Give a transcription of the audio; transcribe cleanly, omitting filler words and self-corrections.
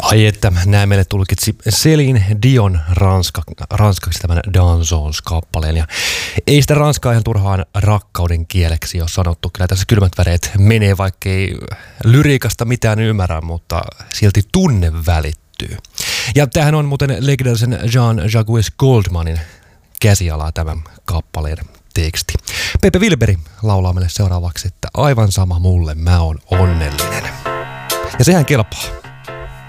Ai että, näin meille tulkitsi Céline Dion ranskaksi tämän Dansons-kappaleen. Ja ei sitä ranskaa ihan turhaan rakkauden kieleksi ole sanottu. Kyllä tässä kylmät väreet menee, vaikkei lyriikasta mitään ymmärrä, mutta silti tunne välittyy. Ja tämähän on muuten legendaarisen Jean-Jacques Goldmanin käsialaa tämän kappaleen teksti. Pepe Wilberi laulaa meille seuraavaksi, että aivan sama mulle, mä oon onnellinen. Ja sehän kelpaa.